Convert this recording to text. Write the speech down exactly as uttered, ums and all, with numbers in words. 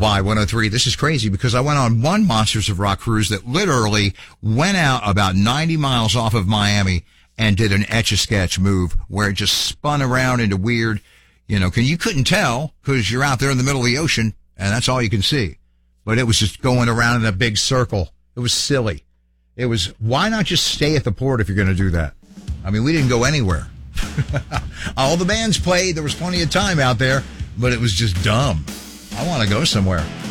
Y one oh three. This is crazy because I went on one Monsters of Rock cruise that literally went out about ninety miles off of Miami and did an Etch-a-Sketch move where it just spun around into weird, you know, 'cause you couldn't tell because you're out there in the middle of the ocean and that's all you can see. But it was just going around in a big circle. It was silly. It was, why not just stay at the port if you're going to do that? I mean, we didn't go anywhere. All the bands played. There was plenty of time out there, but it was just dumb. I want to go somewhere.